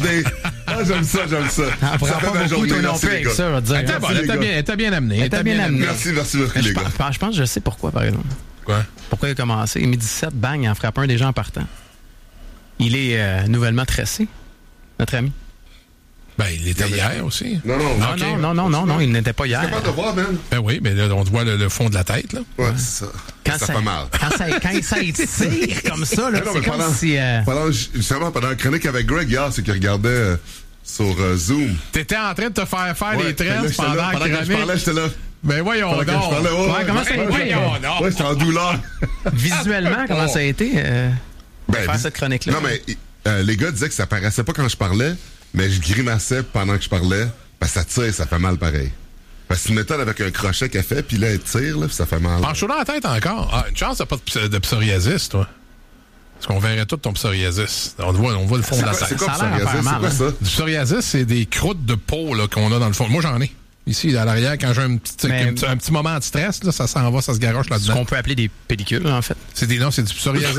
J'aime ça. On prend pas beaucoup ton nom avec ça, je veux dire. Elle était bien amenée. Merci beaucoup, les gars. Je pense que je sais pourquoi, par exemple. Quoi? Pourquoi il a commencé? 17, bang, il en frappe un des gens en partant. Il est nouvellement tressé, notre ami. Ben, il était hier aussi. Non, il n'était pas hier. C'est capable de voir, man. Ben oui, mais là, on te voit le fond de la tête, là. Ouais, c'est ça. Ça fait mal. Quand ça étire comme ça, là, c'est comme si... Justement, pendant la chronique avec Greg hier, c'est qu'il regardait sur Zoom. T'étais en train de te faire les tresses pendant la chronique. Quand je parlais, j'étais là. Ben voyons donc. Comment ça a été? Ouais, j'étais en douleur. Visuellement, comment ça a été faire cette chronique-là? Non, mais les gars disaient que ça paraissait pas quand je parlais, mais je grimaçais pendant que je parlais, parce que ça tire, ça fait mal pareil. Parce que c'est une méthode avec un crochet qu'elle fait, puis là, elle tire, là, puis ça fait mal. En chaud dans la tête encore. Ah, une chance, t'as pas de psoriasis, toi. Parce qu'on verrait tout ton psoriasis. On voit le fond de la tête. C'est quoi ça? Du psoriasis, c'est des croûtes de peau là, qu'on a dans le fond. Moi, j'en ai. Ici, à l'arrière, quand j'ai un petit moment de stress, là, ça s'en va, ça se garoche là-dedans. Ce qu'on peut appeler des pellicules, en fait. C'est du psoriasis.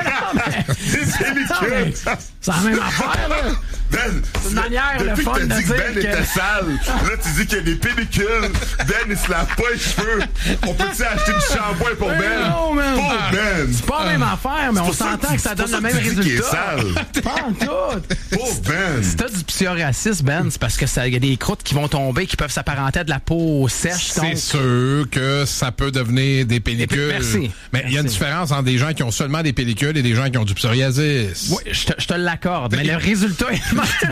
Des pellicules! C'est la même affaire, là! Ben, c'est une manière, le depuis fun que t'as de dit que Ben dire était sale, là, tu dis qu'il y a des pellicules. Ben, il se lave pas les cheveux. On peut-tu acheter du shampoing pour Ben? Non, man! Pauvre Ben! C'est pas la même affaire, mais on s'entend que ça donne le même résultat. Pas en tout! Pauvre Ben! Si t'as du psoriasis, Ben, c'est parce que y a des croûtes qui vont tomber, qui peuvent s'apparenter à de la peau sèche. C'est sûr que ça peut devenir des pellicules. Merci. Mais il y a une différence entre des gens qui ont seulement des pellicules et des gens qui ont du psoriasis. Oui, je te l'accorde, mais le résultat est...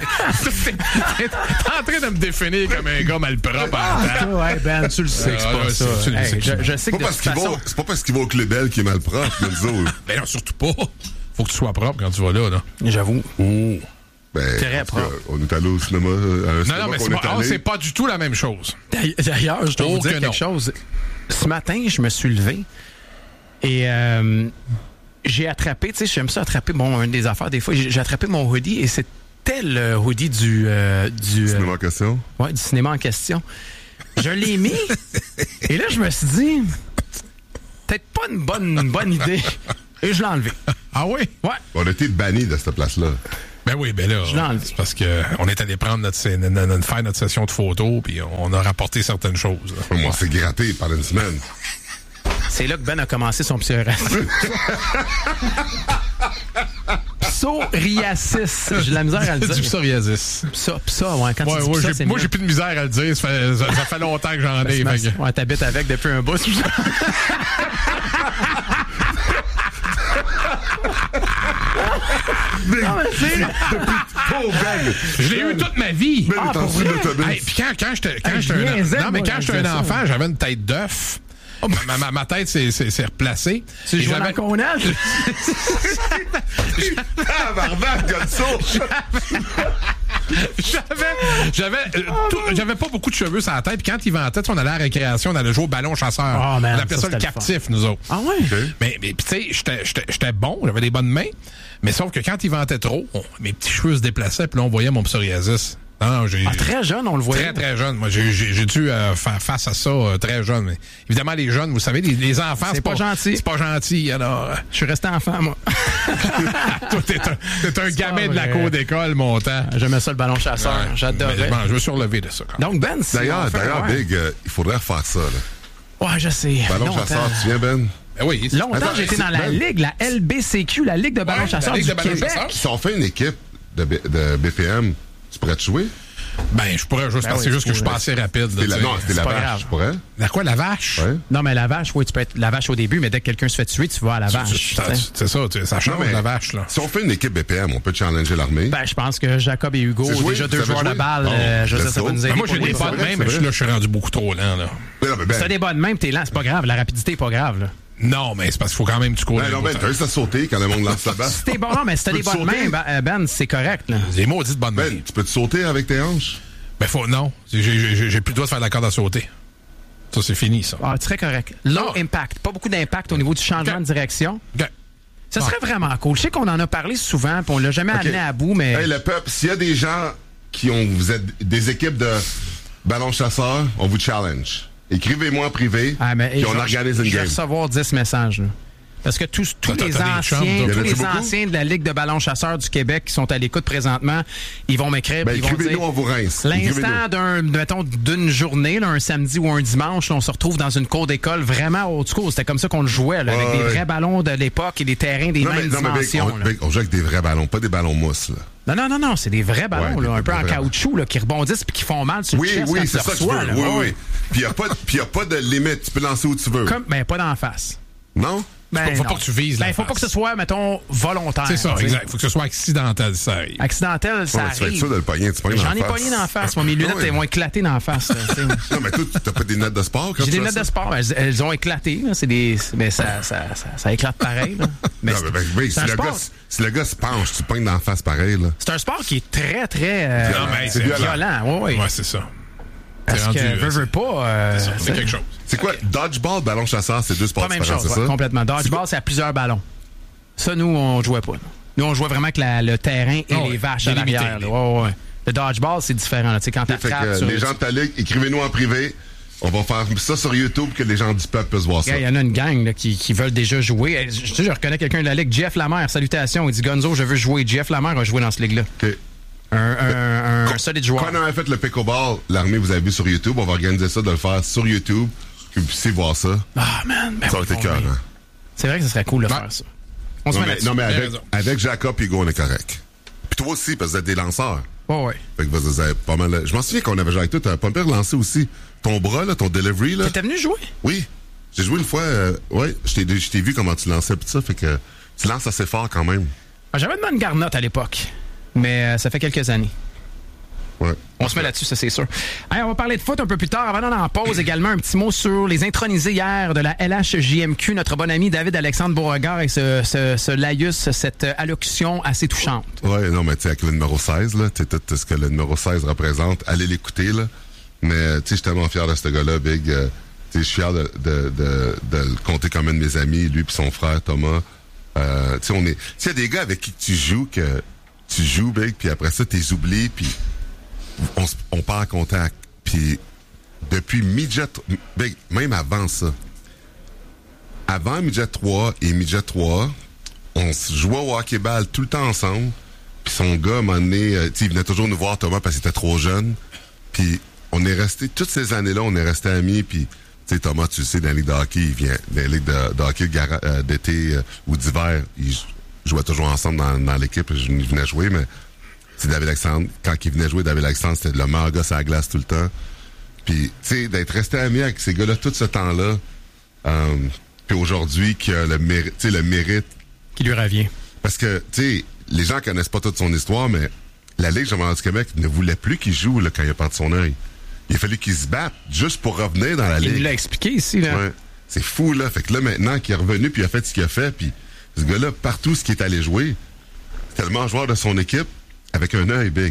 T'es en train de me définir comme un gars malpropre. Ouais, Ben, tu le sais que c'est pas ça. Je sais que c'est pas parce qu'il va au Club Bell qu'il est malpropre, Ben non, surtout pas. Faut que tu sois propre quand tu vas là. J'avoue. Oh. Ben, très propre. On est allé au cinéma. Non, mais c'est pas du tout la même chose. D'ailleurs, je dois vous dire quelque chose. Ce matin, je me suis levé et j'ai attrapé, tu sais, j'aime ça attraper, une des affaires, des fois, j'ai attrapé mon hoodie et c'était le hoodie du cinéma en question. Ouais, du cinéma en question. Je l'ai mis et là, je me suis dit, peut-être pas une bonne idée. Et je l'ai enlevé. Ah oui? Ouais. On a été bannis de cette place-là. Ben oui, ben là, c'est parce qu'on est allé prendre faire notre session de photos, puis on a rapporté certaines choses. Moi, c'est gratté pendant une semaine. C'est là que Ben a commencé son psoriasis. Psoriasis. J'ai de la misère à le dire. Du psoriasis. Ouais, quand tu dis ça, c'est moi, j'ai plus de misère à le dire. Ça fait longtemps que j'en ai. Ouais, t'habites avec depuis un bout. Je l'ai eu toute ma vie. Puis quand j'étais un enfant, j'avais une tête d'œuf. Ma tête s'est replacée. Tu jouais dans le connage? J'avais pas beaucoup de cheveux sur la tête. Puis quand il ventait, on allait à la récréation, on allait jouer au ballon chasseur. Oh, man, on appelait ça le captif, nous autres. Ah ouais? Okay. Mais tu sais, j'étais bon, j'avais des bonnes mains. Mais sauf que quand il ventait trop, mes petits cheveux se déplaçaient, puis là, on voyait mon psoriasis. Non, très jeune, on le voyait. Très, très jeune. Moi, j'ai dû faire face à ça très jeune. Mais évidemment, les jeunes, vous savez, les enfants, c'est pas gentil. C'est pas gentil, alors. Je suis resté enfant, moi. Toi, t'es un gamin de la cour d'école, mon temps. J'aimais ça, le ballon chasseur. Ouais. J'adorais. Je me suis relevé de ça, quand même. Donc, Ben, D'ailleurs, Big, il faudrait refaire ça, là. Ouais, je sais. Ballon chasseur, tu viens, Ben? Oui. Longtemps, j'étais dans la ligue, la LBCQ, la Ligue de ballon chasseur du Québec. Si on fait une équipe de BPM, tu pourrais te jouer? Ben, je pourrais juste, c'est juste que je suis pas assez rapide. Non, c'était la vache, je pourrais. La quoi, la vache? Ouais. Non, mais la vache, oui, tu peux être la vache au début, mais dès que quelqu'un se fait tuer, tu vas à la vache. C'est ça, ça change la vache, là. Si on fait une équipe BPM, on peut challenger l'armée? Ben, je pense que Jacob et Hugo, déjà 2 joueurs de balle, je sais, ça va nous aider. Moi, j'ai des bonnes mains, mais là, je suis rendu beaucoup trop lent, là. Si t'as des bonnes mains, t'es lent, c'est pas grave, la rapidité est pas grave, là. Non, mais c'est parce qu'il faut quand même que tu cours. Non, t'as juste à sauter quand le monde lance la balle. Si t'es bon, non, mais si t'as des bonnes mains, Ben, c'est correct, là. Des maudites bonnes mains. Ben, tu peux te sauter avec tes hanches? Ben, non. J'ai plus le droit de faire de la corde à sauter. Ça, c'est fini, ça. Ah, très correct. Low impact. Pas beaucoup d'impact au niveau du changement de direction. Ça serait vraiment cool. Je sais qu'on en a parlé souvent, puis on l'a jamais amené à bout, mais... Hey, le peuple, s'il y a des gens vous êtes des équipes de ballon chasseurs, on vous challenge. Écrivez-moi en privé, puis on organise une game. Je vais recevoir 10 messages, là. Parce que tous les anciens de la Ligue de ballon chasseur du Québec qui sont à l'écoute présentement, ils vont m'écrire. Ben, ils vont dire, on vous rince. L'instant d'une journée, là, un samedi ou un dimanche, là, on se retrouve dans une cour d'école vraiment old school. C'était comme ça qu'on le jouait, là, avec des vrais ballons de l'époque et des terrains des mêmes dimensions. On joue avec des vrais ballons, pas des ballons mousse. Là. Non, c'est des vrais ballons, là, un peu en caoutchouc, là, qui rebondissent et qui font mal sur le chest quand c'est ça que tu veux. Oui. Puis il n'y a pas de limite. Tu peux lancer où tu veux. Pas d'en face. Non? Faut pas que tu vises il faut pas que ce soit, mettons, volontaire. C'est ça, exact. Il faut que ce soit accidentel, ça arrive. Accidentel, ça arrive. Tu vas être sûr de le pogner. J'en ai pogné d'en face. Moi, mes lunettes, elles vont éclater d'en face. Non, mais toi, t'as pas des lunettes de sport? J'ai des lunettes de sport. Elles ont éclaté. Là. Mais ça éclate pareil. Là. Mais si le gars se penche, tu pognes d'en face pareil. Là. C'est un sport qui est très, très c'est violent. Ouais, c'est ça. Parce que veux pas. C'est quelque chose. C'est quoi? Dodgeball, ballon chasseur, c'est deux sports différents, c'est ça? Complètement. Dodgeball, c'est à plusieurs ballons. Ça, nous, on jouait pas. Nous, on jouait vraiment avec le terrain et les vaches à l'arrière. Ouais. Le dodgeball, c'est différent. Là. Quand t'attrapes, les gens de ta ligue, écrivez-nous en privé. On va faire ça sur YouTube que les gens du peuple puissent voir ça. Il y en a une gang là, qui veulent déjà jouer. Je reconnais quelqu'un de la ligue, Jeff Lamère. Salutations. Il dit Gonzo, je veux jouer. Jeff Lamère a joué dans cette ligue-là. Okay. Un solide joueur. Quand on a fait le pickleball, l'armée, vous avez vu sur YouTube, on va organiser ça de le faire sur YouTube, que vous puissiez voir ça. Ah, man. Ça va être cœur, hein? C'est vrai que ce serait cool de faire ça. On se met là-dessus. Non, mais avec Jacob et Hugo, on est correct. Puis toi aussi, parce que vous êtes des lanceurs. Ouais. Fait que vous avez pas mal. Je m'en souviens qu'on avait joué avec toi, t'avais pas pire lancé aussi. Ton bras, là, ton delivery, là. T'étais venu jouer? Oui. J'ai joué une fois, je t'ai vu comment tu lançais, pis ça, fait que tu lances assez fort quand même. J'avais demandé une garnotte à l'époque. Mais ça fait quelques années. Ouais. On se met là-dessus, ça c'est sûr. Allez, on va parler de foot un peu plus tard. Avant d'aller en pause également, un petit mot sur les intronisés hier de la LHJMQ. Notre bon ami David-Alexandre Beauregard et ce laïus, cette allocution assez touchante. Ouais, non, mais tu sais, avec le numéro 16, là, tu sais, tout ce que le numéro 16 représente, allez l'écouter, là. Mais, tu sais, je suis tellement fier de ce gars-là, Big. Tu sais, je suis fier de le compter comme un de mes amis, lui puis son frère Thomas. Tu sais, tu sais, des gars avec qui tu joues, Big, puis après ça, t'es oublié, puis on part en contact. Puis depuis Midget, Big, même avant ça, avant Midget 3 et Midget 3, on se jouait au hockey-ball tout le temps ensemble. Puis son gars, à un moment donné, il venait toujours nous voir, Thomas, parce qu'il était trop jeune. Puis on est resté, toutes ces années-là, on est resté amis, puis tu sais, Thomas, tu le sais, dans la ligue de hockey, il vient, dans la ligue de hockey d'été ou d'hiver, ils jouaient toujours ensemble dans l'équipe, je venais jouer, mais c'est David-Alexandre. Quand il venait jouer, David-Alexandre, c'était le meilleur gars sur la glace tout le temps. Puis, tu sais, d'être resté ami avec ces gars-là tout ce temps-là, puis aujourd'hui, qu'il a le mérite. Qui lui revient. Parce que, tu sais, les gens connaissent pas toute son histoire, mais la Ligue Jean-Bernard du Québec ne voulait plus qu'il joue là, quand il a perdu son œil. Il a fallu qu'il se batte juste pour revenir dans la Ligue. Il l'a expliqué ici, là. Ouais. C'est fou, là. Fait que là, maintenant qu'il est revenu puis il a fait ce qu'il a fait, puis ce gars-là, partout ce qu'il est allé jouer, c'est tellement joueur de son équipe avec un œil Big.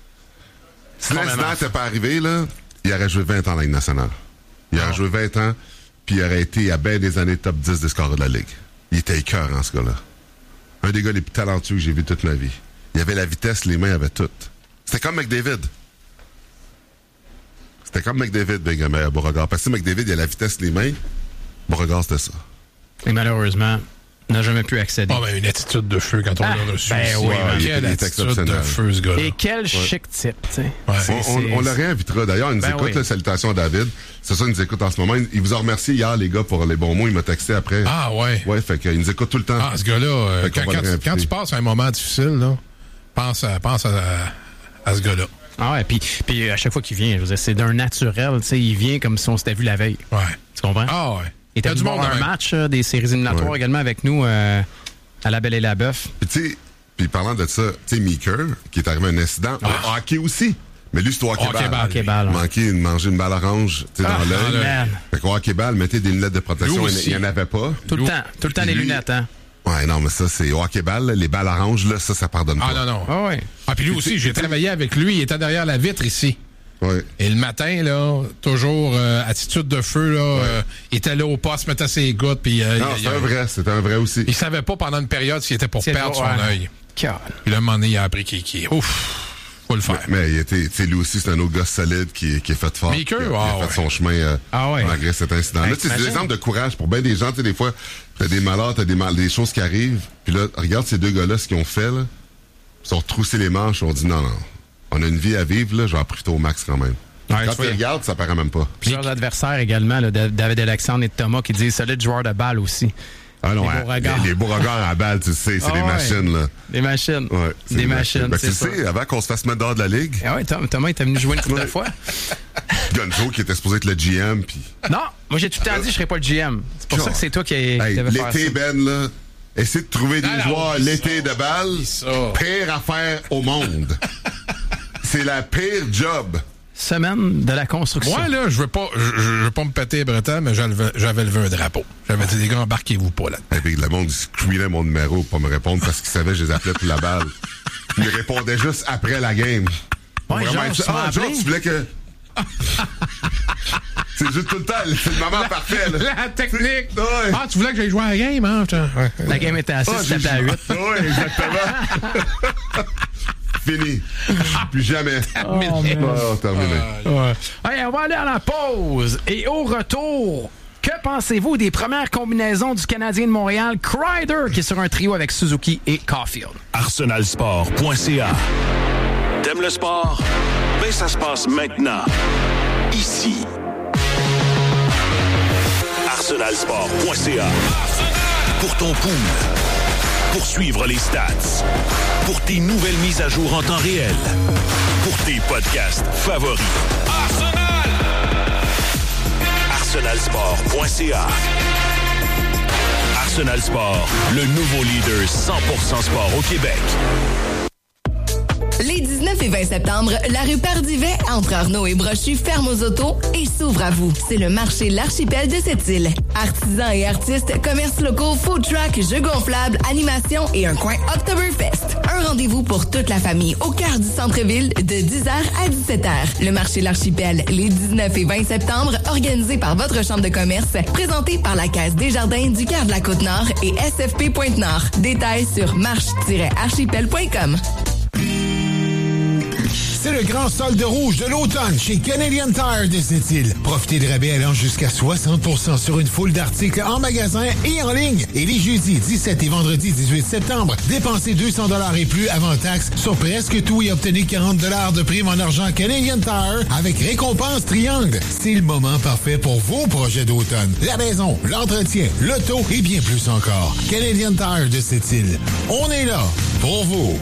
Si l'incident n'était pas arrivé, là, il aurait joué 20 ans dans la Ligue nationale. Il aurait joué 20 ans, puis il aurait été à bien des années top 10 des scores de la Ligue. Il était écœurant, ce gars-là. Un des gars les plus talentueux que j'ai vu toute ma vie. Il avait la vitesse, les mains avaient tout. C'était comme McDavid. C'était comme McDavid, Big, Beauregard. Parce que McDavid, il a la vitesse, les mains. Beauregard, c'était ça. Et malheureusement, n'a jamais pu accéder. Ah, ben, une attitude de feu quand on l'a reçu. Ben oui, quelle attitude de feu, ce gars-là. Et quel chic type, tu sais. Ouais. On le réinvitera. D'ailleurs, il nous écoute, là, salutations à David. C'est ça, il nous écoute en ce moment. Il vous a remercié hier, les gars, pour les bons mots. Il m'a texté après. Ah, ouais. Ouais, fait qu'il nous écoute tout le temps. Ah, ce gars-là, quand tu passes un moment difficile, là, pense à ce gars-là. Ah ouais, puis à chaque fois qu'il vient, je veux dire, c'est d'un naturel, tu sais, il vient comme si on s'était vu la veille. Ouais. Tu comprends? Ah ouais. Il était du monde un match des séries éliminatoires également avec nous à La Belle et la Bœuf. Puis parlant de ça, tu sais, Meeker, qui est arrivé un incident, au hockey aussi. Mais lui, c'est au hockey-ball. Manger une balle orange dans l'œil. Fait qu'au hockey-ball, mettez des lunettes de protection, il n'y en avait pas. Tout le temps des lunettes, hein? Ouais, non, mais ça, c'est au hockey-ball, les balles oranges, là, ça pardonne pas. Ah, non. Ah, ouais. Ah, puis lui aussi, j'ai travaillé avec lui, il était derrière la vitre ici. Ouais. Et le matin, là, toujours attitude de feu, là, il était là au poste, mettait ses gouttes, puis... non, c'était un vrai aussi. Il savait pas pendant une période s'il était pour perdre son œil. Puis là, à un moment donné, il a appris qu'il... Ouf! Faut le faire. Mais lui aussi, c'est un autre gars solide qui est fait fort. Maker, qui a fait son chemin malgré cet incident-là. C'est des exemples de courage pour bien des gens. Des fois, t'as des malheurs, des choses qui arrivent. Puis là, regarde ces deux gars-là, ce qu'ils ont fait. Là. Ils sont retroussés les manches. On dit non. On a une vie à vivre. Là, je vais en profiter au max quand même. Ouais, quand tu regardes, ça paraît même pas. Plusieurs adversaires également, là, David Alexandre et Thomas, qui disent solide joueur de balle aussi. Ah non, les beaux regards à balle, tu sais, c'est des machines, là. Des machines. Ouais, des machines. Ben, tu sais, avant qu'on se fasse mettre dehors de la ligue. Ah ouais, Thomas était venu jouer une couple de fois. Gonzo qui était supposé être le GM, puis. Non, moi j'ai tout le temps dit que je serais pas le GM. C'est pour ça que c'est toi qui devais faire ça. L'été, Ben, là, essaie de trouver des joueurs l'été de balle. Pire affaire au monde. C'est la pire job. Semaine de la construction. Moi, là, je veux pas me péter les bretelles, mais j'avais levé un drapeau. J'avais dit, les gars, embarquez-vous pas là. Et puis le monde screenait mon numéro pour me répondre parce qu'il savait que je les appelais pour la balle. Il me répondait juste après la game. Ouais, genre, tu voulais que... C'est juste tout le temps, c'est le moment parfait. Là. La technique. Ah, tu voulais que j'aille jouer à la game, hein? La game était à 6, c'était à 8. Oui, exactement. Fini. Plus jamais. Terminé. Terminé. Hey, on va aller à la pause. Et au retour, que pensez-vous des premières combinaisons du Canadien de Montréal, Kreider, qui est sur un trio avec Suzuki et Caulfield? Arsenalsport.ca. T'aimes le sport? Ben, ça se passe maintenant. Ici. Arsenalsport.ca. Pour ton pool. Pour suivre les stats. Pour tes nouvelles mises à jour en temps réel. Pour tes podcasts favoris. Arsenalsport.ca. Arsenal Sport, le nouveau leader 100% sport au Québec. Les 19 et 20 septembre, la rue Pardivet, entre Arnaud et Brochu, ferme aux autos et s'ouvre à vous. C'est le marché L'Archipel de cette île. Artisans et artistes, commerces locaux, food truck, jeux gonflables, animations et un coin Oktoberfest. Un rendez-vous pour toute la famille au cœur du centre-ville de 10h à 17h. Le marché L'Archipel, les 19 et 20 septembre, organisé par votre chambre de commerce, présenté par la Caisse Desjardins du cœur de la Côte-Nord et SFP Pointe-Nord. Détails sur marche-archipel.com. C'est le grand solde rouge de l'automne chez Canadian Tire de Sept-Îles. Profitez de rabais allant jusqu'à 60% sur une foule d'articles en magasin et en ligne. Et les jeudis 17 et vendredi 18 septembre, dépensez 200$ et plus avant taxe sur presque tout et obtenez 40$ de prime en argent Canadian Tire avec récompense triangle. C'est le moment parfait pour vos projets d'automne. La maison, l'entretien, l'auto et bien plus encore. Canadian Tire de Sept-Îles. On est là pour vous.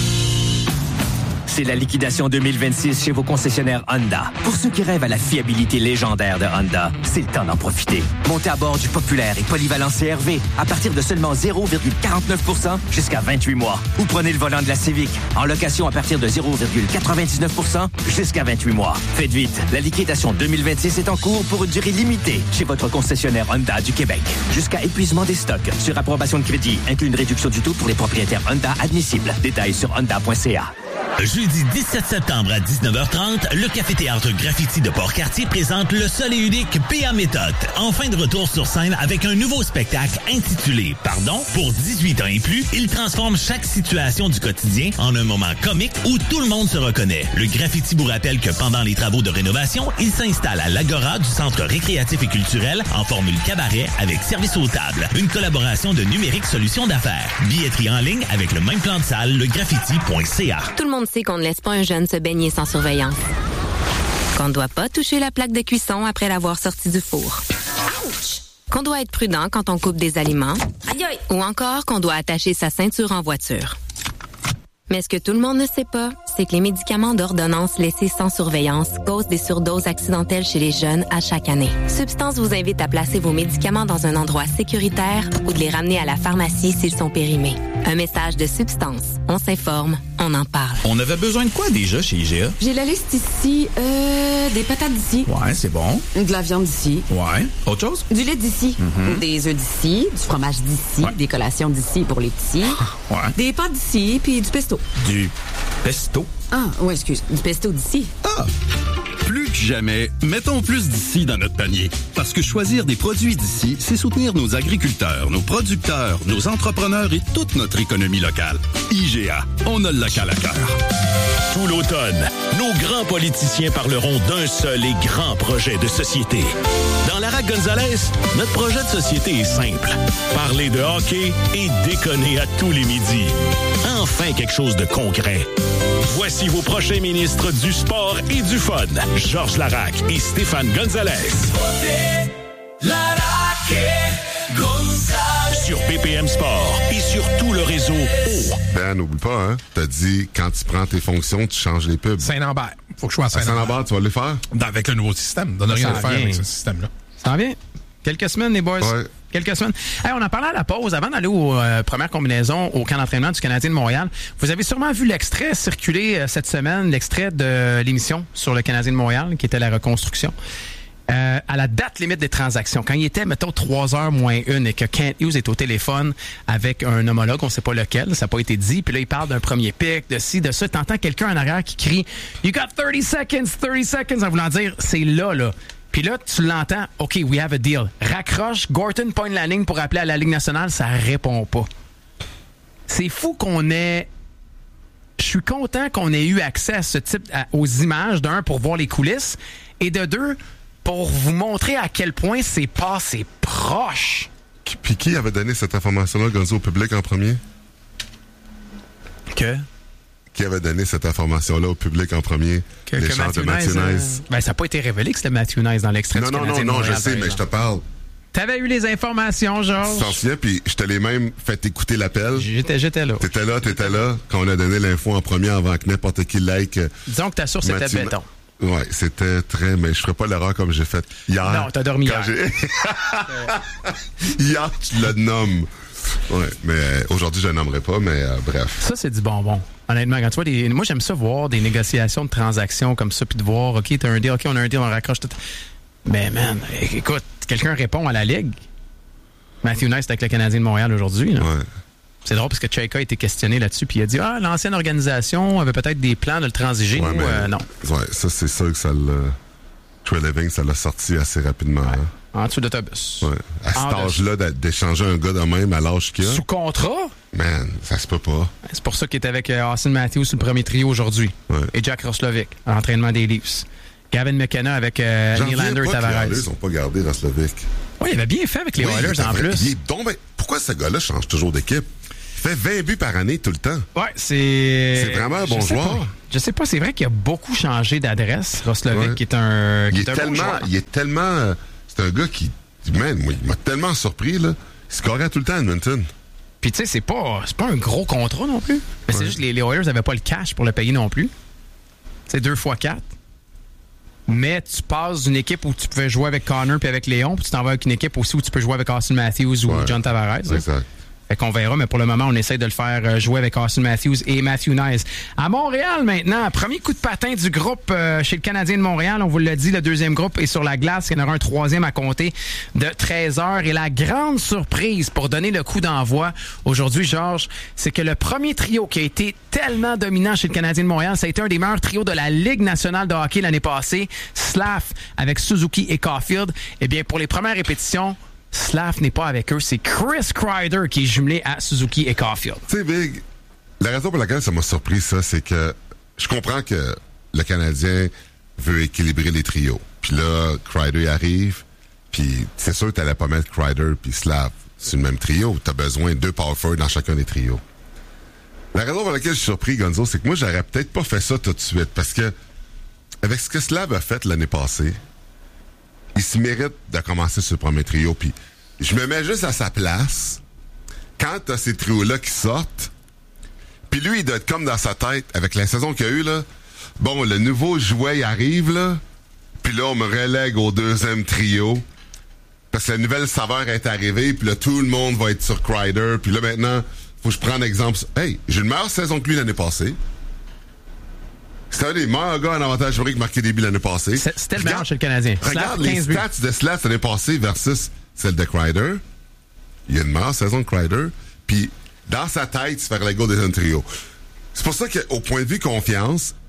C'est la liquidation 2026 chez vos concessionnaires Honda. Pour ceux qui rêvent à la fiabilité légendaire de Honda, c'est le temps d'en profiter. Montez à bord du populaire et polyvalent CR-V à partir de seulement 0,49% jusqu'à 28 mois. Ou prenez le volant de la Civic en location à partir de 0,99% jusqu'à 28 mois. Faites vite, la liquidation 2026 est en cours pour une durée limitée chez votre concessionnaire Honda du Québec. Jusqu'à épuisement des stocks. Sur approbation de crédit, inclut une réduction du taux pour les propriétaires Honda admissibles. Détails sur honda.ca. Jeudi 17 septembre à 19h30, le Café-Théâtre Graffiti de Port-Cartier présente le seul et unique P.A. Méthode. Enfin de retour sur scène avec un nouveau spectacle intitulé « Pardon ». Pour 18 ans et plus, il transforme chaque situation du quotidien en un moment comique où tout le monde se reconnaît. Le graffiti vous rappelle que pendant les travaux de rénovation, il s'installe à l'Agora du Centre récréatif et culturel en formule cabaret avec service aux tables. Une collaboration de Numérique Solutions d'affaires. Billetterie en ligne avec le même plan de salle, legraffiti.ca. Tout le monde sait qu'on ne laisse pas un jeune se baigner sans surveillance. Qu'on ne doit pas toucher la plaque de cuisson après l'avoir sorti du four. Ouch! Qu'on doit être prudent quand on coupe des aliments. Aïe aïe! Ou encore qu'on doit attacher sa ceinture en voiture. Mais ce que tout le monde ne sait pas, c'est que les médicaments d'ordonnance laissés sans surveillance causent des surdoses accidentelles chez les jeunes à chaque année. Substance vous invite à placer vos médicaments dans un endroit sécuritaire ou de les ramener à la pharmacie s'ils sont périmés. Un message de Substance. On s'informe, on en parle. On avait besoin de quoi déjà chez IGA? J'ai la liste ici. Des patates d'ici. Ouais, c'est bon. De la viande d'ici. Ouais. Autre chose? Du lait d'ici. Mm-hmm. Des œufs d'ici. Du fromage d'ici. Ouais. Des collations d'ici pour les petits. Ouais. Des pâtes d'ici, puis du pesto. Du pesto? Ah, ouais, excuse. Du pesto d'ici. Ah! Plus que jamais, mettons plus d'ici dans notre panier. Parce que choisir des produits d'ici, c'est soutenir nos agriculteurs, nos producteurs, nos entrepreneurs et toute notre économie locale. IGA, on a le local à cœur. Tout l'automne, nos grands politiciens parleront d'un seul et grand projet de société. Dans Lara Gonzalez, notre projet de société est simple. Parler de hockey et déconner à tous les midis. Enfin quelque chose de concret. Voici vos prochains ministres du sport et du fun. Georges Larac et Stéphane Gonzalez. Sur BPM Sport et sur tout le réseau O. Ben, n'oublie pas, hein. T'as dit, quand tu prends tes fonctions, tu changes les pubs. Saint-Lambert. Faut que je sois à Saint-Lambert. Saint-Lambert, tu vas les faire? Avec le nouveau système. Donne rien à faire avec ce système-là. Ça en vient. Quelques semaines, les boys. Ouais. Quelques semaines. Hey, on en parlait à la pause. Avant d'aller aux premières combinaisons au camp d'entraînement du Canadien de Montréal, vous avez sûrement vu l'extrait circuler cette semaine, l'extrait de l'émission sur le Canadien de Montréal, qui était la reconstruction. À la date limite des transactions, quand il était, mettons, 3h moins 1 et que Kent Hughes est au téléphone avec un homologue, on ne sait pas lequel, ça n'a pas été dit, puis là, il parle d'un premier pic, de ci, de ça, t'entends quelqu'un en arrière qui crie « You got 30 seconds », en voulant dire « c'est là ». Puis là, tu l'entends, « OK, we have a deal ». Raccroche, Gorton pointe la ligne pour appeler à la Ligue nationale, ça répond pas. C'est fou qu'on ait... Je suis content qu'on ait eu accès à ce type, aux images, d'un, pour voir les coulisses, et de deux, pour vous montrer à quel point c'est passé proche. Puis qui avait donné cette information-là, Gonzo, au public en premier? Que? Qui avait donné cette information-là au public en premier? L'échange de Matthew Nice. Ben, ça n'a pas été révélé que c'était Matthew Nice dans l'extrait du Canadien de Montréal. Non, je sais, mais je te parle. T'avais eu les informations, Georges. Tu t'en souviens, puis je te l'ai même fait écouter l'appel. J'étais là. T'étais là, quand on a donné l'info en premier avant que n'importe qui like. Disons que ta source était béton. Ouais, c'était très... Mais je ferais pas l'erreur comme j'ai fait hier. Non, t'as dormi hier. Hier, tu le nommes. Ouais, mais aujourd'hui, je le nommerai pas, mais bref. Ça, c'est du bonbon. Honnêtement, quand tu vois moi, j'aime ça voir des négociations de transactions comme ça, puis de voir, OK, t'as un deal, OK, on a un deal, on raccroche tout. Mais man, écoute, quelqu'un répond à la Ligue. Matthew Nice est avec le Canadien de Montréal aujourd'hui. Là. Ouais. C'est drôle parce que Chayka a été questionné là-dessus, puis il a dit l'ancienne organisation avait peut-être des plans de le transiger. Ouais, ou non. Ouais, ça, c'est sûr que ça l'a. Trey Living, ça l'a sorti assez rapidement. Ouais. Hein. En dessous d'autobus. Ouais. À cet âge-là, d'échanger un gars de même à l'âge qu'il a. Sous contrat? Man, ça se peut pas. C'est pour ça qu'il est avec Austin Matthews sur le premier trio aujourd'hui. Ouais. Et Jack Roslovic, à l'entraînement des Leafs. Gavin McKenna avec Nylander et Tavares. Ils n'ont pas gardé Roslovic. Oui, il avait bien fait avec les Oilers en plus. Pourquoi ce gars-là change toujours d'équipe? Il fait 20 buts par année tout le temps. Ouais, c'est vraiment un bon joueur. Je sais pas, c'est vrai qu'il a beaucoup changé d'adresse, Roslovic, qui est un. Il est tellement. C'est un gars qui. Man, moi, il m'a tellement surpris, là. Il scorait tout le temps à Edmonton. Puis tu sais, c'est pas un gros contrat non plus. Mais c'est juste que les Oilers n'avaient pas le cash pour le payer non plus. C'est 2 x 4. Mais tu passes d'une équipe où tu pouvais jouer avec Connor puis avec Léon, puis tu t'en vas avec une équipe aussi où tu peux jouer avec Austin Matthews ou John Tavares. Exact. Fait qu'on verra, mais pour le moment, on essaie de le faire jouer avec Austin Matthews et Matthew Nice. À Montréal, maintenant, premier coup de patin du groupe chez le Canadien de Montréal. On vous l'a dit, le deuxième groupe est sur la glace. Il y en aura un troisième à compter de 13h. Et la grande surprise pour donner le coup d'envoi aujourd'hui, Georges, c'est que le premier trio qui a été tellement dominant chez le Canadien de Montréal, ça a été un des meilleurs trios de la Ligue nationale de hockey l'année passée. Slav avec Suzuki et Caulfield. Eh bien, pour les premières répétitions, Slav n'est pas avec eux. C'est Chris Kreider qui est jumelé à Suzuki et Caulfield. Tu sais, Big, la raison pour laquelle ça m'a surpris, ça, c'est que je comprends que le Canadien veut équilibrer les trios. Puis là, Kreider arrive, puis c'est sûr que tu n'allais pas mettre Kreider puis Slav sur le même trio. Tu as besoin de 2 power forwards dans chacun des trios. La raison pour laquelle je suis surpris, Gonzo, c'est que moi, j'aurais peut-être pas fait ça tout de suite, parce que avec ce que Slav a fait l'année passée, il se mérite de commencer sur le premier trio. Puis je me mets juste à sa place quand t'as ces trios-là qui sortent. Puis lui, il doit être comme dans sa tête, avec la saison qu'il y a eu, là. Bon, le nouveau jouet, il arrive, là. Puis là, on me relègue au deuxième trio. Parce que la nouvelle saveur est arrivée. Puis là, tout le monde va être sur Kreider. Puis là, maintenant, faut que je prenne exemple. Hey, j'ai une meilleure saison que lui l'année passée. C'était un des meilleurs gars en avantage numérique marqué des buts l'année passée. C'était le meilleur chez le Canadien. Regarde les stats de Slav l'année passée versus celle de Kreider. Il y a une meilleure saison de Kreider. Puis, dans sa tête, il se fait reléguer au deuxième trio. C'est pour ça qu'au point de vue confiance,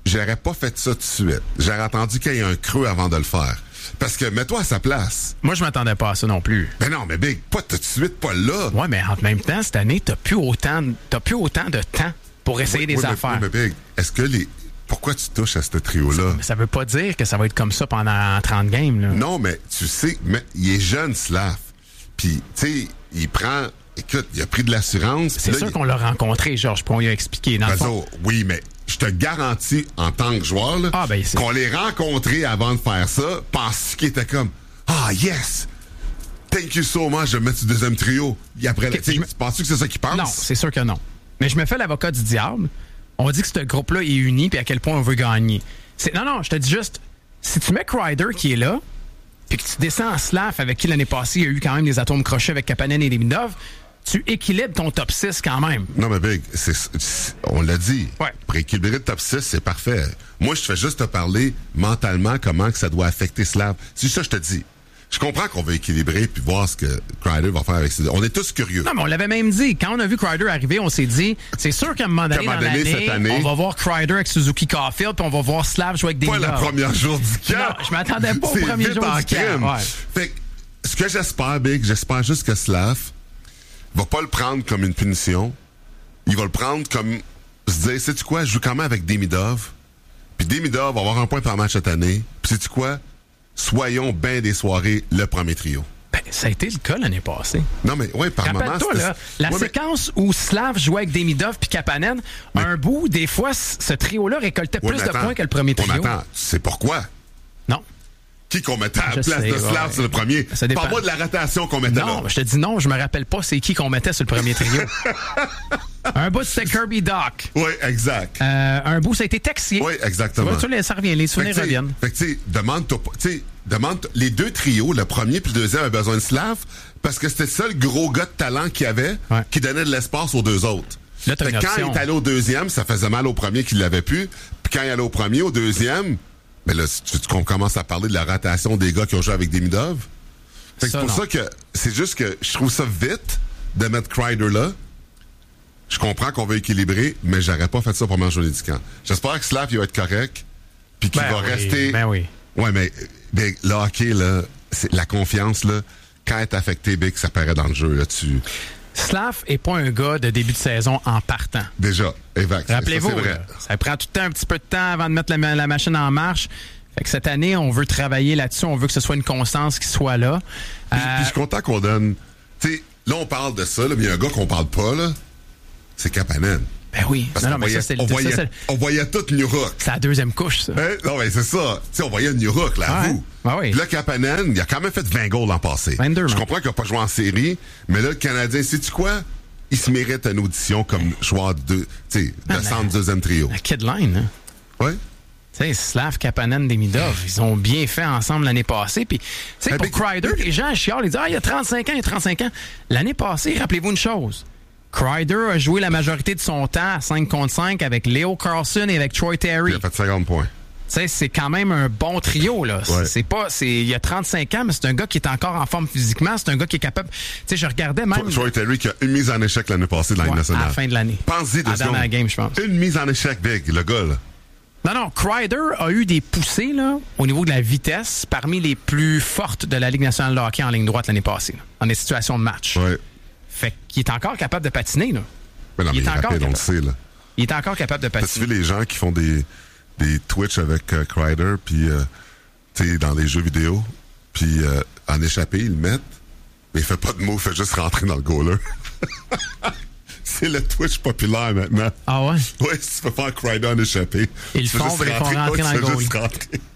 j'aurais pas fait ça tout de suite. J'aurais attendu qu'il y ait un creux avant de le faire. Parce que, mets-toi à sa place. Moi, je m'attendais pas à ça non plus. Mais non, mais Big, pas tout de suite, pas là. Ouais, mais en même temps, cette année, t'as plus autant de temps pour essayer des affaires. Mais Big, pourquoi tu touches à ce trio-là? Ça veut pas dire que ça va être comme ça pendant 30 games, là. Non, mais tu sais, il est jeune, Slav. Puis, tu sais, il a pris de l'assurance. C'est sûr qu'on l'a rencontré, Georges, puis on lui a expliqué. Dans le fond. Oui, mais je te garantis, en tant que joueur, là, qu'on l'ait rencontré avant de faire ça, pense qu'il était comme yes! Thank you so much, je vais mettre ce deuxième trio. Et après, tu penses-tu que c'est ça qu'il pense? Non, c'est sûr que non. Mais je me fais l'avocat du diable. On dit que ce groupe-là est uni, puis à quel point on veut gagner. Non, je te dis juste, si tu mets Kreider qui est là, puis que tu descends en Slav, avec qui l'année passée, il y a eu quand même des atomes crochets avec Kapanen et Demidov, tu équilibres ton top 6 quand même. Non, mais Big, on l'a dit. Ouais. Pour équilibrer le top 6, c'est parfait. Moi, je fais juste te parler mentalement comment que ça doit affecter Slav. C'est ça que je te dis. Je comprends qu'on va équilibrer puis voir ce que Kreider va faire avec ses deux. On est tous curieux. Non, mais on l'avait même dit. Quand on a vu Kreider arriver, on s'est dit, c'est sûr qu'à un moment donné, dans l'année, on va voir Kreider avec Suzuki Caulfield puis on va voir Slav jouer avec Demidov. Pas le premier jour du camp. Non, je m'attendais pas au premier jour du camp. Ouais. Fait que, ce que j'espère, Big, j'espère juste que Slav va pas le prendre comme une punition. Il va le prendre comme se dire, sais-tu quoi, je joue quand même avec Demidov. Puis Demidov va avoir un point par match cette année. Puis sais-tu quoi? Soyons bien des soirées le premier trio. Ben, ça a été le cas l'année passée. Non, mais oui, par moment. Rappelle-toi, là, la séquence où Slav jouait avec Demidov puis Kapanen, un bout, des fois, ce trio-là récoltait plus de points que le premier trio. Attends, tu sais pourquoi? Non. Qui qu'on mettait à la place de Slav sur le premier? Parle-moi de la rotation qu'on mettait là. Non, je te dis non, je me rappelle pas c'est qui qu'on mettait sur le premier trio. Un bout, c'était Kirby Dach. Oui, exact. Un bout, ça a été Texier. Oui, exactement. Tu vois, ça revient, les souvenirs reviennent. Fait que, tu sais, demande les deux trios, le premier puis le deuxième avaient besoin de Slav, parce que c'était ça le gros gars de talent qu'il y avait, qui donnait de l'espace aux deux autres. Là, quand il est allé au deuxième, ça faisait mal au premier qui l'avait plus. Puis quand il allait au premier, au deuxième, mais là, tu commences à parler de la rotation des gars qui ont joué avec Demidov. C'est pour ça que c'est juste que je trouve ça vite de mettre Kreider là. Je comprends qu'on veut équilibrer, mais j'aurais pas fait ça pour manger du camp. J'espère que Slav il va être correct, puis qu'il va rester. Ben oui. Ouais, mais le hockey, là, c'est la confiance, là, quand elle est affectée, Big, ça paraît dans le jeu, là, Slav est pas un gars de début de saison en partant. Déjà, exact. Rappelez-vous, ça prend tout le temps un petit peu de temps avant de mettre la machine en marche. Fait que cette année, on veut travailler là-dessus, on veut que ce soit une constance qui soit là. Puis je suis content qu'on donne... Tu sais, là, on parle de ça, là, mais il y a un gars qu'on parle pas, là, c'est Kapanen. Ben oui. Parce on voyait tout New Hook. C'est la deuxième couche, ça. Non, mais c'est ça. Tu sais, on voyait New Hook, là, à vous. Oui. Là, Kapanen, il a quand même fait 20 goals l'an passé. 22, je comprends qu'il n'a pas joué en série, mais là, le Canadien, sais-tu quoi? Il se mérite une audition comme joueur de centre deuxième trio. La kid line, hein? Oui. Tu sais, Slav, Kapanen, Demidov, ils ont bien fait ensemble l'année passée. Puis, tu sais, pour Kreider, les gens chialent, ils disent, il y a 35 ans. L'année passée, rappelez-vous une chose. Kreider a joué la majorité de son temps à 5 contre 5 avec Leo Carlson et avec Troy Terry. Il a fait 50 points. Tu sais, c'est quand même un bon trio, là. Ouais. Il a 35 ans, mais c'est un gars qui est encore en forme physiquement. C'est un gars qui est capable. Tu sais, je regardais même. Troy Terry qui a une mise en échec l'année passée de la Ligue nationale. À la fin de l'année. Pense-y de dans la game, je pense. Une mise en échec, Big, le gars, là. Non, Kreider a eu des poussées, là, au niveau de la vitesse, parmi les plus fortes de la Ligue nationale de hockey en ligne droite l'année passée, là, dans des situations de match. Ouais. Fait qu'il est encore capable de patiner, là. Mais non, il est encore rapide, on le sait, là. Il est encore capable de patiner. T'as-tu vu les gens qui font des Twitch avec Kreider, puis, tu sais, dans les jeux vidéo, puis en échappé, ils le mettent, mais il fait pas de mots, il fait juste rentrer dans le goaler. C'est le Twitch populaire maintenant. Ah ouais? Oui, si tu peux faire Kreider en échappé. Ils font rentrer dans le goaler.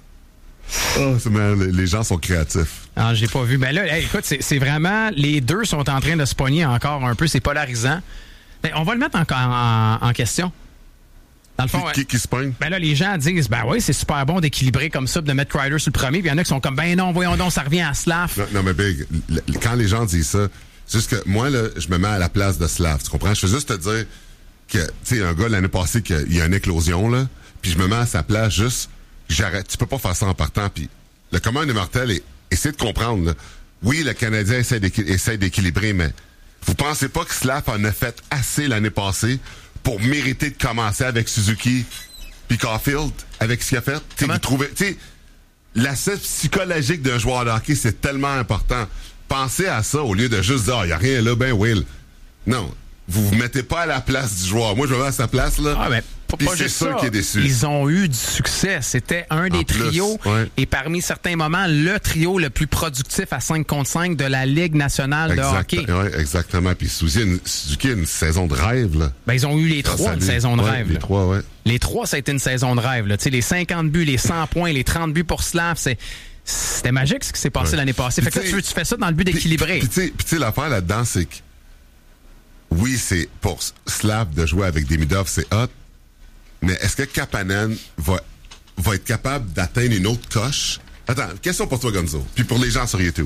Oh, les gens sont créatifs. Ah, j'ai pas vu. Ben là, écoute, c'est vraiment... Les deux sont en train de se pogner encore un peu. C'est polarisant. Ben, on va le mettre en question. Dans le fond, qui se pogne? Ben là, les gens disent, ben oui, c'est super bon d'équilibrer comme ça, de mettre Kreider sur le premier. Puis il y en a qui sont comme, ben non, voyons donc, ça revient à Slav. Non, mais Big, quand les gens disent ça, c'est juste que moi, là, je me mets à la place de Slav. Tu comprends? Je veux juste te dire que, tu sais, un gars l'année passée, qu'il y a une éclosion, là, puis je me mets à sa place juste... J'arrête. Tu peux pas faire ça en partant. Puis le commun des mortels, essaie de comprendre. Là. Oui, le Canadien essaie d'équilibrer, mais vous pensez pas que Slav en a fait assez l'année passée pour mériter de commencer avec Suzuki Puis Caulfield, avec ce qu'il a fait, tu sais, l'aspect psychologique d'un joueur de hockey, c'est tellement important. Pensez à ça au lieu de juste dire, il n'y a rien là, ben Will. Non. Vous mettez pas à la place du joueur. Moi, je me mets à sa place, là. Ah, ben, puis c'est sûr qu'il est déçu. Ils ont eu du succès. C'était un des trios. Ouais. Et parmi certains moments, le trio le plus productif à 5 contre 5 de la Ligue nationale de hockey. Oui, exactement. Puis Suzuki a une saison de rêve, là. Ben, ils ont eu les trois une saison de rêve. Les trois, ouais. Les trois, ça a été une saison de rêve, là. Tu sais, les 50 buts, les 100 points, les 30 buts pour Slav, c'était magique ce qui s'est passé l'année passée. Fait que là, tu fais ça dans le but d'équilibrer. Puis tu sais, l'affaire là-dedans, c'est que oui, c'est pour Slav de jouer avec Demidov, c'est hot. Mais est-ce que Kapanen va être capable d'atteindre une autre coche? Attends, question pour toi, Gonzo, puis pour les gens sur YouTube.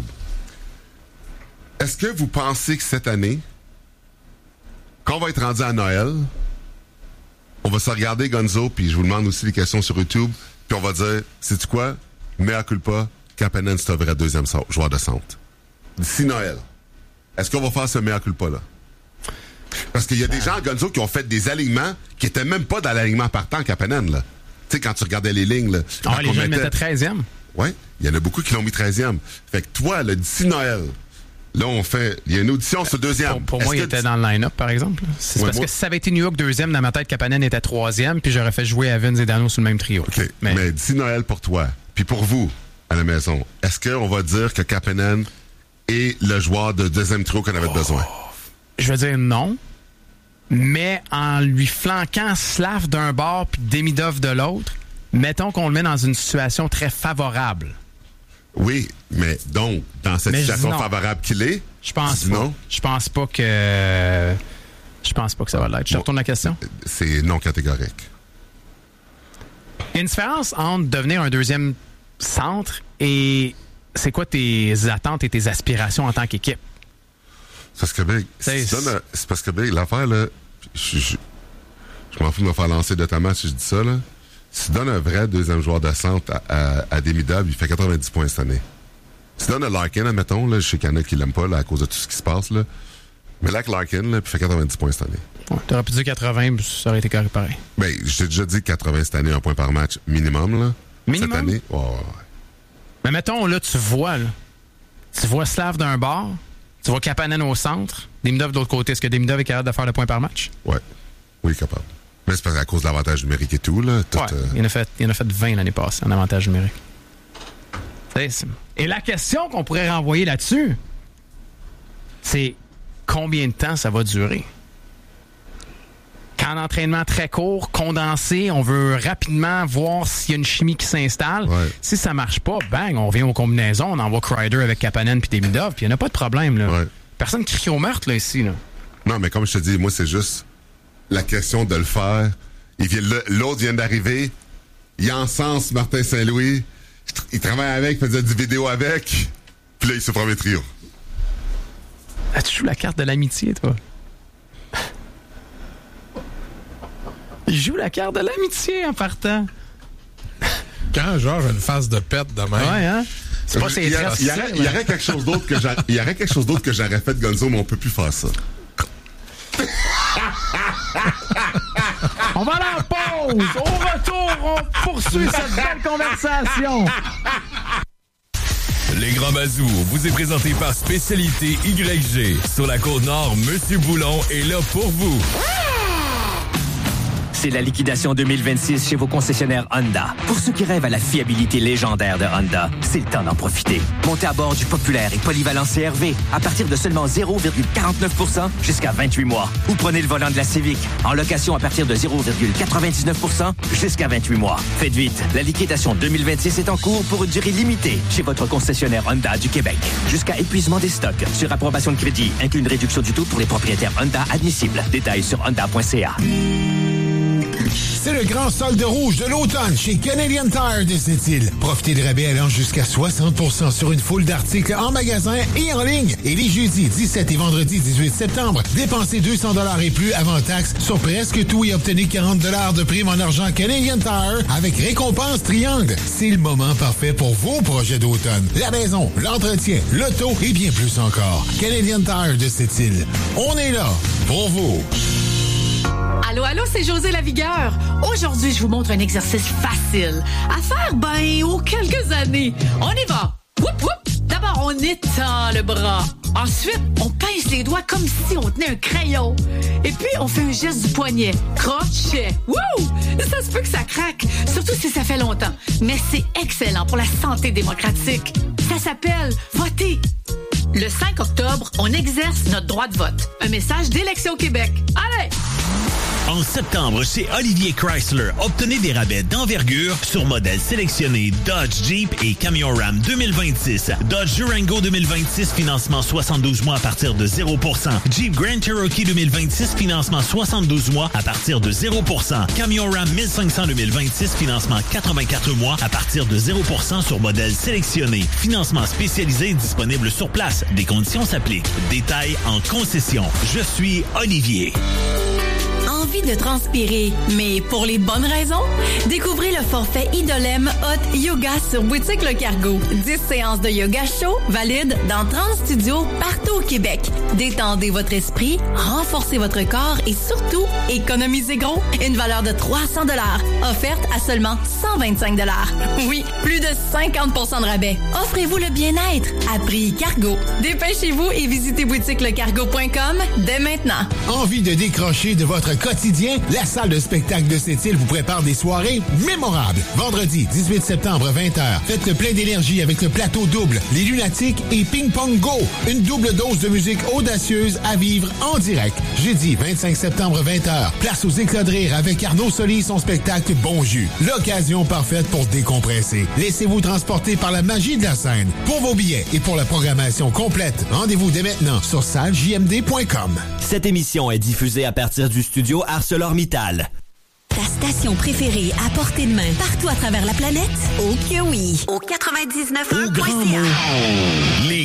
Est-ce que vous pensez que cette année, quand on va être rendu à Noël, on va se regarder, Gonzo, puis je vous demande aussi des questions sur YouTube, puis on va dire, sais-tu quoi? Mea culpa, Kapanen, c'est un vrai deuxième joueur de centre. D'ici Noël, est-ce qu'on va faire ce mea culpa-là? Parce qu'il y a des gens, Gonzo, qui ont fait des alignements qui étaient même pas dans l'alignement partant Kapanen, là. Tu sais, quand tu regardais les lignes, là. Ah, les gens le mettaient 13e? Oui, il y en a beaucoup qui l'ont mis 13e. Fait que toi, là, d'ici Noël, là, il y a une audition sur deuxième. Pour moi, il était dans le line-up, par exemple. C'est parce que si ça avait été New York deuxième, dans ma tête, Kapanen était 3e, puis j'aurais fait jouer Evans et Dano sur le même trio. OK, mais d'ici Noël pour toi, puis pour vous, à la maison, est-ce qu'on va dire que Kapanen est le joueur de deuxième trio qu'on avait besoin? Je veux dire non. Mais en lui flanquant Slav d'un bord puis Demidov de l'autre, mettons qu'on le met dans une situation très favorable. Oui, mais donc, dans cette situation favorable qu'il est, je pense pas. Non. Je pense pas que ça va l'être. Je retourne la question. C'est non catégorique. Il y a une différence entre devenir un deuxième centre et c'est quoi tes attentes et tes aspirations en tant qu'équipe? C'est parce que Big, l'affaire, là, je m'en fous de me faire lancer de ta match si je dis ça, là. Si tu donnes un vrai deuxième joueur de centre à Demidov, il fait 90 points cette année. Si tu donnes un Larkin, admettons, là, je sais qu'il y en a qui l'aiment pas, là, à cause de tout ce qui se passe, là. Mais là, avec Larkin, là, puis il fait 90 points cette année. Ouais, t'aurais pu dire 80, ça aurait été carré pareil. Ben, je t'ai déjà dit 80 cette année, 1 point par match minimum, là. Minimum? Cette année, ouais. Mais mettons, là, tu vois Slav d'un bord, tu vois Kapanen au centre, Demidov de l'autre côté. Est-ce que Demidov est capable de faire le point par match? Ouais. Oui, capable. Mais c'est parce qu'à cause de l'avantage numérique et tout, là. Tout, il en a fait 20 l'année passée en avantage numérique. Et la question qu'on pourrait renvoyer là-dessus, c'est combien de temps ça va durer? Quand l'entraînement très court, condensé, on veut rapidement voir s'il y a une chimie qui s'installe. Ouais. Si ça marche pas, bang, on revient aux combinaisons, on envoie Kreider avec Kapanen puis Demidov, puis il n'y en a pas de problème, là. Ouais. Personne qui crie au meurtre, là, ici, là. Non, mais comme je te dis, moi, c'est juste la question de le faire. L'autre vient d'arriver, il encense Martin Saint-Louis, il travaille avec, il faisait des vidéos avec, puis là, il se premier trio. Ah, tu joues la carte de l'amitié, toi? Il joue la carte de l'amitié en partant. Quand Georges a une face de pète de même. Ouais, hein? C'est pas il y aurait quelque chose d'autre que j'aurais fait, Gonzo, mais on peut plus faire ça. On va aller en pause. Au retour, on poursuit cette belle conversation. Les Grands Mazous vous est présenté par Spécialité YG. Sur la Côte-Nord, Monsieur Boulon est là pour vous. C'est la liquidation 2026 chez vos concessionnaires Honda. Pour ceux qui rêvent à la fiabilité légendaire de Honda, c'est le temps d'en profiter. Montez à bord du populaire et polyvalent CR-V à partir de seulement 0,49% jusqu'à 28 mois. Ou prenez le volant de la Civic en location à partir de 0,99% jusqu'à 28 mois. Faites vite, la liquidation 2026 est en cours pour une durée limitée chez votre concessionnaire Honda du Québec. Jusqu'à épuisement des stocks. Sur approbation de crédit, inclut une réduction du taux pour les propriétaires Honda admissibles. Détails sur honda.ca. C'est le grand solde rouge de l'automne chez Canadian Tire de Sept-Îles. Profitez de rabais allant jusqu'à 60% sur une foule d'articles en magasin et en ligne. Et les jeudis 17 et vendredi 18 septembre, dépensez 200$ et plus avant taxe sur presque tout et obtenez 40$ de prime en argent Canadian Tire avec récompense triangle. C'est le moment parfait pour vos projets d'automne. La maison, l'entretien, l'auto et bien plus encore. Canadian Tire de Sept-Îles. On est là pour vous. Allô, c'est José Lavigueur. Aujourd'hui, je vous montre un exercice facile à faire, aux quelques années. On y va. Whoop, whoop. D'abord, on étend le bras. Ensuite, on pince les doigts comme si on tenait un crayon. Et puis, on fait un geste du poignet. Crochet. Wouh! Ça se peut que ça craque, surtout si ça fait longtemps. Mais c'est excellent pour la santé démocratique. Ça s'appelle voter. Le 5 octobre, on exerce notre droit de vote. Un message d'Élection Québec. Allez! En septembre, chez Olivier Chrysler, obtenez des rabais d'envergure sur modèles sélectionnés Dodge, Jeep et Camion Ram 2026. Dodge Durango 2026, financement 72 mois à partir de 0%. Jeep Grand Cherokee 2026, financement 72 mois à partir de 0%. Camion Ram 1500 2026, financement 84 mois à partir de 0% sur modèles sélectionnés. Financement spécialisé disponible sur place. Des conditions s'appliquent. Détails en concession. Je suis Olivier. Envie de transpirer, mais pour les bonnes raisons? Découvrez le forfait Idolem Hot Yoga sur Boutique Le Cargo. 10 séances de yoga chaud valides dans 30 studios partout au Québec. Détendez votre esprit, renforcez votre corps et surtout, économisez gros. Une valeur de 300 $, offerte à seulement 125 $. Oui, plus de 50% de rabais. Offrez-vous le bien-être à prix Cargo. Dépêchez-vous et visitez boutiquelecargo.com dès maintenant. Envie de décrocher de votre quotidien? La salle de spectacle de Sept-Îles vous prépare des soirées mémorables. Vendredi, 18 septembre, 20h. Faites le plein d'énergie avec le plateau double, les Lunatiques et Ping Pong Go. Une double dose de musique audacieuse à vivre en direct. Jeudi, 25 septembre, 20h. Place aux éclats de rire avec Arnaud Soli et son spectacle Bon Jus. L'occasion parfaite pour décompresser. Laissez-vous transporter par la magie de la scène. Pour vos billets et pour la programmation complète, rendez-vous dès maintenant sur salejmd.com. Cette émission est diffusée à partir du studio ArcelorMittal. Ta station préférée à portée de main partout à travers la planète? Oh que oui! Au 99.1.ca. Les